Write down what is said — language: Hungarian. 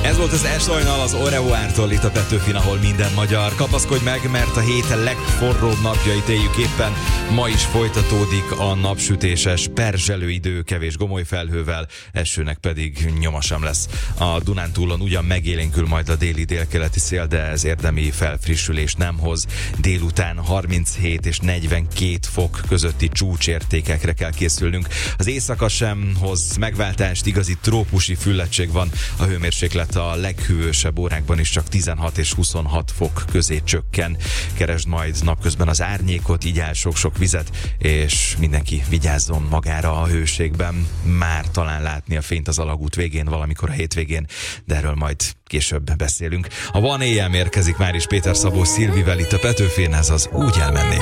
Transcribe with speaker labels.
Speaker 1: Ez volt az Esojnal, az Oreoártól itt a Petőfin, ahol minden magyar. Kapaszkodj meg, mert a hét legforróbb napjait éljük éppen. Ma is folytatódik a napsütéses, perzselő idő, kevés gomoly felhővel, esőnek pedig nyoma sem lesz. A Dunántúlon ugyan megélénkül majd a déli-délkeleti szél, de ez érdemi felfrissülés nem hoz. Délután 37 és 42 fok közötti csúcsértékekre kell készülnünk. Az éjszaka sem hoz megváltást, igazi trópusi füllettség van. A hőmérséklet a leghűvösebb órákban is csak 16 és 26 fok közé csökken. Keresd majd napközben az árnyékot, igyál sok-sok vizet, és mindenki vigyázzon magára a hőségben. Már talán látni a fényt az alagút végén, valamikor a hétvégén, de erről majd később beszélünk. A Van éjjel érkezik már is Péter Szabó Szilvivel itt a Petőfén, ez az Úgy elmennék.